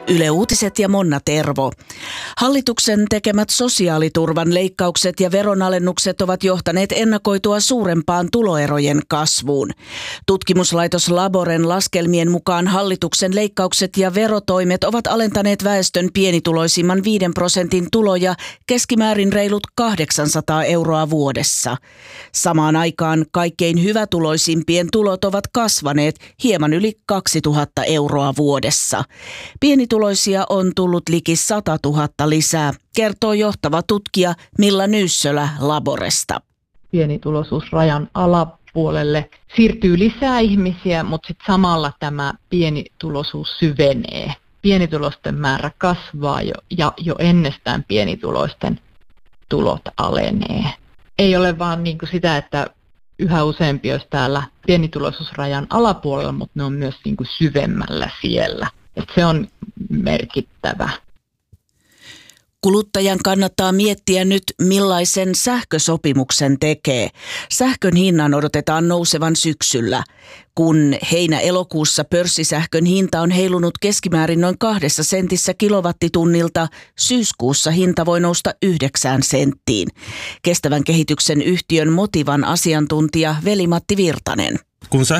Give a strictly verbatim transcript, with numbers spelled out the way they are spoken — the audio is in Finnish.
Yle Uutiset ja Monna Tervo. Hallituksen tekemät sosiaaliturvan leikkaukset ja veronalennukset ovat johtaneet ennakoitua suurempaan tuloerojen kasvuun. Tutkimuslaitos Laboren laskelmien mukaan hallituksen leikkaukset ja verotoimet ovat alentaneet väestön pienituloisimman viiden prosentin tuloja keskimäärin reilut kahdeksansataa euroa vuodessa. Samaan aikaan kaikkein hyvätuloisimpien tulot ovat kasvaneet hieman yli kaksituhatta euroa vuodessa. Pienituloisia on tullut liki sata tuhatta lisää, kertoo johtava tutkija Milla Nyyssölä Laboresta. Pienituloisuusrajan alapuolelle siirtyy lisää ihmisiä, mutta sit samalla tämä pienituloisuus syvenee. Pienituloisten määrä kasvaa jo, ja jo ennestään pienituloisten tulot alenee. Ei ole vaan niin kuin sitä, että yhä useampi olisi täällä pienituloisuusrajan alapuolella, mutta ne on myös niin kuin syvemmällä siellä. Et se on merkittävä. Kuluttajan kannattaa miettiä nyt, millaisen sähkösopimuksen tekee. Sähkön hinnan odotetaan nousevan syksyllä. Kun heinä-elokuussa pörssisähkön hinta on heilunut keskimäärin noin kahdessa sentissä kilowattitunnilta, syyskuussa hinta voi nousta yhdeksään senttiin. Kestävän kehityksen yhtiön Motivan asiantuntija Veli-Matti Virtanen. Kun